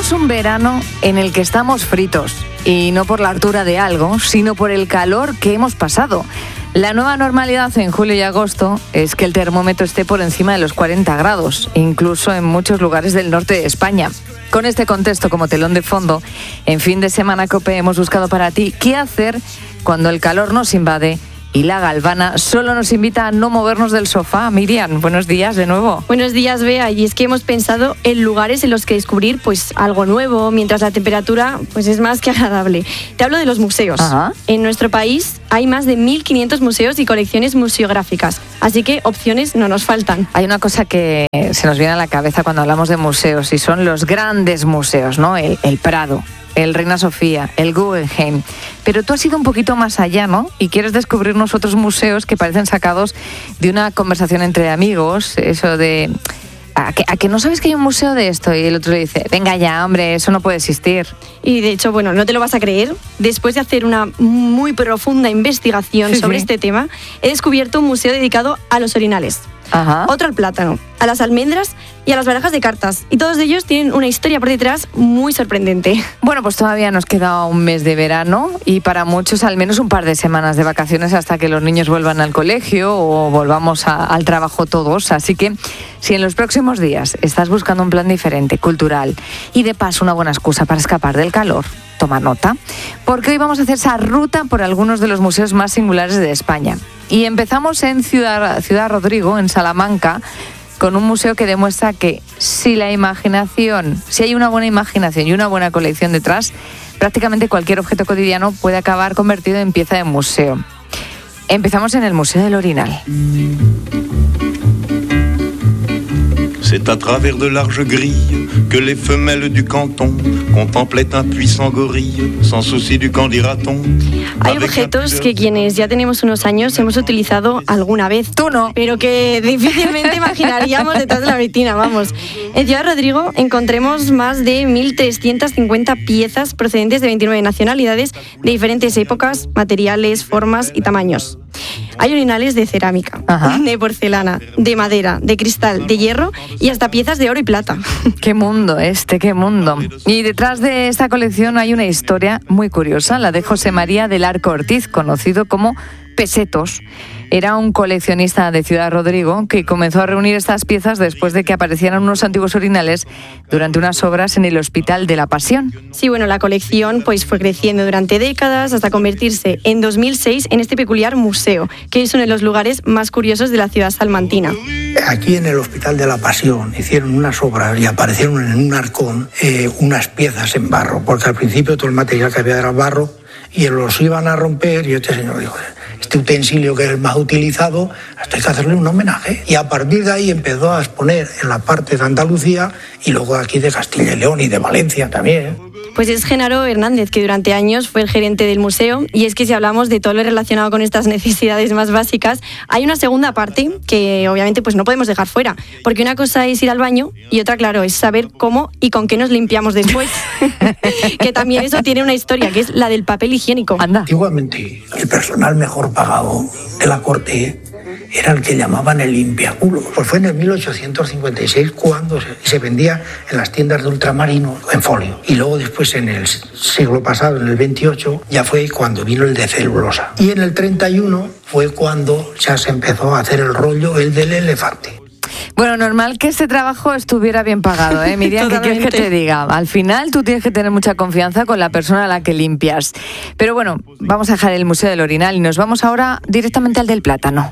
Llevamos un verano en el que estamos fritos, y no por la altura de algo, sino por el calor que hemos pasado. La nueva normalidad en julio y agosto es que el termómetro esté por encima de los 40 grados, incluso en muchos lugares del norte de España. Con este contexto como telón de fondo, en Fin de Semana COPE hemos buscado para ti qué hacer cuando el calor nos invade y la galvana solo nos invita a no movernos del sofá. Miriam, buenos días de nuevo. Buenos días, Bea. Y es que hemos pensado en lugares en los que descubrir pues algo nuevo, mientras la temperatura pues es más que agradable. Te hablo de los museos. Ajá. En nuestro país hay más de 1.500 museos y colecciones museográficas, así que opciones no nos faltan. Hay una cosa que se nos viene a la cabeza cuando hablamos de museos, y son los grandes museos, ¿no? El Prado, el Reina Sofía, el Guggenheim. Pero tú has ido un poquito más allá, ¿no? Y quieres descubrirnos otros museos que parecen sacados de una conversación entre amigos, eso de... ¿A que no sabes que hay un museo de esto? Y el otro le dice, venga ya, hombre, eso no puede existir. Y de hecho, bueno, no te lo vas a creer, después de hacer una muy profunda investigación sobre este tema, he descubierto un museo dedicado a los orinales. Ajá. Otro al plátano, a las almendras y a las barajas de cartas. Y todos ellos tienen una historia por detrás muy sorprendente. Bueno, pues todavía nos queda un mes de verano y para muchos al menos un par de semanas de vacaciones hasta que los niños vuelvan al colegio o volvamos al trabajo todos. Así que si en los próximos días estás buscando un plan diferente, cultural y de paso una buena excusa para escapar del calor, toma nota, porque hoy vamos a hacer esa ruta por algunos de los museos más singulares de España. Y empezamos en Ciudad Rodrigo, en Salamanca, con un museo que demuestra que si hay una buena imaginación y una buena colección detrás, prácticamente cualquier objeto cotidiano puede acabar convertido en pieza de museo. Empezamos en el Museo del Orinal. C'est à travers de larges grilles que les femelles du canton contemplaient un puissant gorille, sans souci du qu'en dira-t-on. Hay objetos que quienes ya tenemos unos años hemos utilizado alguna vez. Tú no. Pero que difícilmente imaginaríamos detrás de la vitrina, vamos. En Ciudad Rodrigo encontremos más de 1.350 piezas procedentes de 29 nacionalidades de diferentes épocas, materiales, formas y tamaños. Hay orinales de cerámica, Ajá. de porcelana, de madera, de cristal, de hierro y hasta piezas de oro y plata. ¡Qué mundo qué mundo! Y detrás de esta colección hay una historia muy curiosa, la de José María del Arco Ortiz, conocido como Pesetos. Era un coleccionista de Ciudad Rodrigo que comenzó a reunir estas piezas después de que aparecieran unos antiguos orinales durante unas obras en el Hospital de la Pasión. Sí, bueno, la colección pues fue creciendo durante décadas hasta convertirse en 2006 en este peculiar museo, que es uno de los lugares más curiosos de la ciudad salmantina. Aquí en el Hospital de la Pasión hicieron unas obras y aparecieron en un arcón unas piezas en barro, porque al principio todo el material que había era barro y los iban a romper y este señor dijo, este utensilio que es el más utilizado, hasta hay que hacerle un homenaje. Y a partir de ahí empezó a exponer en la parte de Andalucía y luego aquí de Castilla y León y de Valencia también. Pues es Genaro Hernández, que durante años fue el gerente del museo, y es que si hablamos de todo lo relacionado con estas necesidades más básicas, hay una segunda parte que obviamente pues no podemos dejar fuera, porque una cosa es ir al baño y otra, claro, es saber cómo y con qué nos limpiamos después. Que también eso tiene una historia, que es la del papel higiénico. Anda. Antiguamente el personal mejor pagado de la corte era el que llamaban el limpiaculos. Pues fue en el 1856 cuando se vendía en las tiendas de ultramarinos en folio. Y luego después en el siglo pasado, en el 28, ya fue cuando vino el de celulosa. Y en el 31 fue cuando ya se empezó a hacer el rollo, el del elefante. Bueno, normal que este trabajo estuviera bien pagado, ¿eh? Miriam, ¿qué quieres que te diga? Al final tú tienes que tener mucha confianza con la persona a la que limpias. Pero bueno, vamos a dejar el Museo del Orinal y nos vamos ahora directamente al del Plátano.